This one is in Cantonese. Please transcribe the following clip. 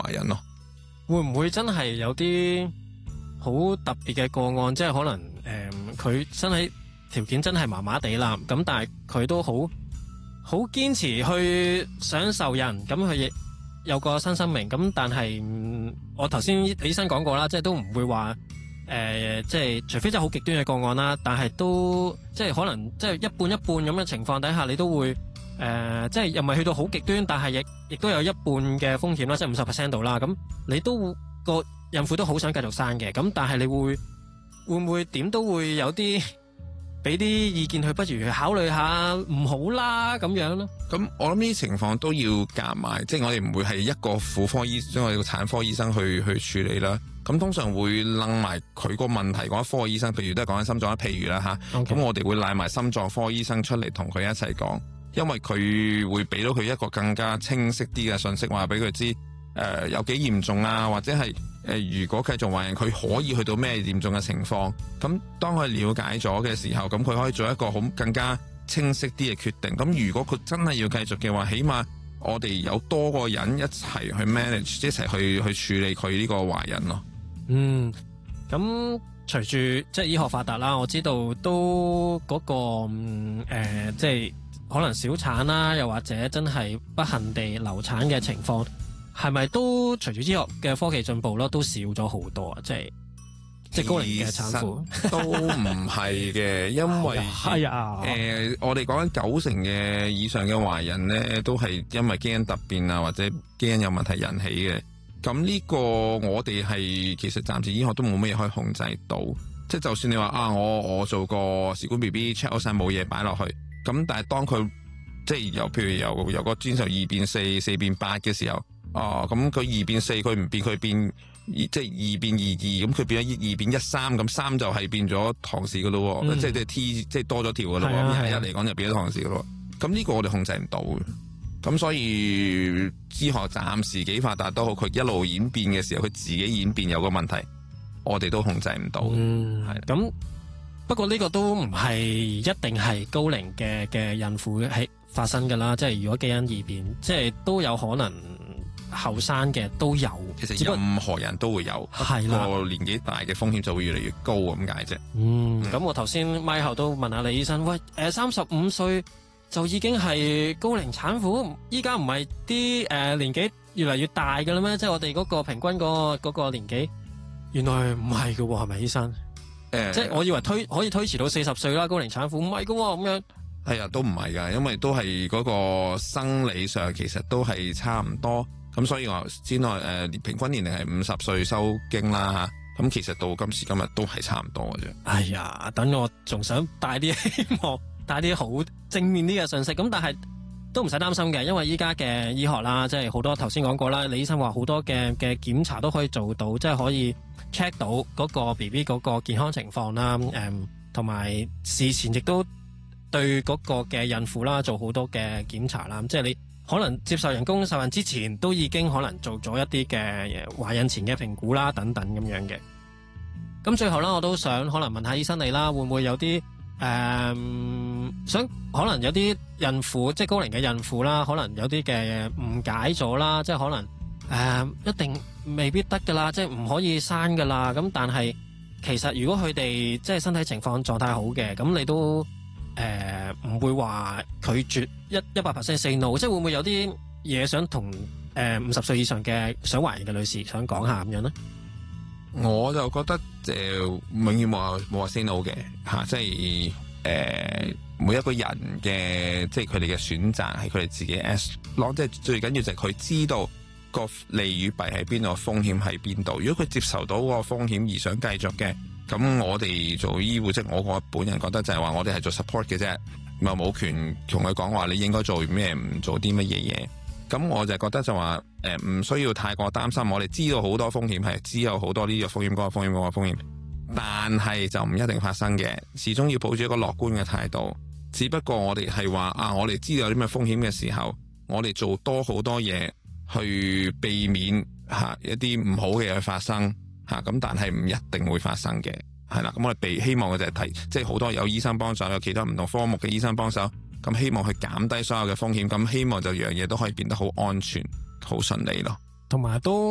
懷孕咯。 會唔會真係有啲好特別嘅個案，即係可能佢身體條件真係麻麻地啦，咁但係佢都好堅持去想受孕，咁佢亦有個新生命，咁但係我頭先李醫生講過啦，即係都唔會話即係除非真係好極端嘅個案啦，但係都即係可能即係一半一半咁嘅情況底下，你都會即係又唔係去到好極端，但係亦都有一半嘅風險啦，即係50% 度啦，咁你都個孕婦都好想繼續生嘅，咁但係你會唔會點都會有啲俾啲意見佢，不如去考慮下唔好啦咁樣咯。 咁我諗呢啲情況都要夾埋，即係我哋唔會係一個婦科醫生，我哋個產科醫生去處理啦。咁通常會掕埋佢個問題嗰一科嘅醫生，譬如都係講緊心臟啦，譬如啦吓，咁我哋會賴埋心臟科醫生出嚟同佢一齊講，因為佢會俾到佢一個更加清晰啲嘅信息，話俾佢知有幾嚴重啊，或者係如果繼續懷孕，佢可以去到咩嚴重嘅情況。咁當佢了解咗嘅時候，咁佢可以做一個更加清晰啲嘅決定。咁如果佢真係要繼續嘅話，起碼我哋有多個人一齊去 manage， 一齊去處理佢呢個懷孕咯。 咁隨住即係醫學發達啦，我知道都嗰即係可能小產啦，又或者真係不幸地流產嘅情況，係咪都隨住醫學嘅科技進步咯，都少咗好多啊？即係高齡嘅產婦都唔係嘅，因為我哋講緊90%嘅以上嘅懷孕咧，都係因為基因突變啊，或者基因有問題引起嘅。咁呢個我哋係其實暫時醫學都冇乜嘢可以控制到，即係就算你話我做個試管 BB check 晒冇嘢擺落去，咁但係當佢即係譬如由個專受2變4， 4變8嘅時候，咁佢2變4佢唔變，佢變即係2變22，咁佢變咗2變13，咁3就係變咗唐氏噶咯，即係 T 即係多咗條噶咯，1嚟講就變咗唐氏噶咯。咁呢個我哋控制唔到嘅。咁所以醫學暫時幾發達都好，佢一路演變嘅時候，佢自己演變有個問題，我哋都控制唔到。 咁不過呢個都唔係一定係高齡嘅孕婦係發生噶啦，即係如果基因異變，即係都有可能後生嘅都有。 其實任何人都會有，係啦，個年紀大嘅風險就會越嚟越高咁解啫。 咁我頭先咪後都問下李醫生，喂，35歲就已經係高齡產婦，依家唔係啲年紀越嚟越大嘅啦咩？即係我哋嗰個平均嗰個年紀，原來唔係嘅喎，係咪醫生？即係我以為可以推遲到40歲啦，高齡產婦唔係嘅喎，咁樣。 係啊，都唔係㗎，因為都係嗰個生理上其實都係差唔多。咁所以我先話平均年齡係50歲收經啦嚇。咁其實到今時今日都係差唔多嘅啫。 哎呀，等我仲想帶啲希望。帶啲好正面啲嘅信息，咁但係都唔使擔心嘅，因為依家嘅醫學啦，即係好多頭先講過啦，李醫生話好多嘅檢查都可以做到，即係可以 check 到嗰個 BB 嗰個健康情況啦，同埋事前亦都對嗰個嘅孕婦啦做好多嘅檢查啦，即係你可能接受人工受孕之前都已經可能做咗一啲嘅懷孕前嘅評估啦，等等咁樣嘅。咁最後啦，我都想可能問下醫生你啦，會唔會有啲想可能有啲孕婦，即係高齡嘅孕婦啦，可能有啲嘅誤解咗啦，即係可能一定未必得噶啦，即係唔可以生噶啦。咁但係其實如果佢哋即係身體情況狀態好嘅，咁你都唔會話拒絕100% say no，即係會唔會有啲嘢想同50歲以上嘅想懷孕嘅女士想講下咁樣呢？ 我就覺得永遠冇話 say no 嘅嚇，即係每一個人嘅即係佢哋嘅選擇係佢哋自己 as long， 即係最緊要就係佢知道個利與弊喺邊度，風險喺邊度。如果佢接受到個風險而想繼續嘅，咁我哋做醫護，即係我本人覺得就係話我哋係做 support 嘅啫，又冇權同佢講話你應該做咩，唔做啲乜嘢嘢。咁我就覺得就話唔需要太過擔心，我哋知道好多風險，係知有好多呢個風險嗰個風險嗰個風險，但係就唔一定發生嘅，始終要抱住一個樂觀嘅態度。只不過我哋係話我哋知道有啲咩風險嘅時候，我哋做多好多嘢去避免一啲唔好嘅嘢發生咁，但係唔一定會發生嘅，係啦。咁我哋希望嘅就係即係好多有醫生幫手，有其他唔同科目嘅醫生幫手。咁希望去減低所有嘅風險，咁希望就樣嘢都可以變得好安全、好順利咯。 同埋都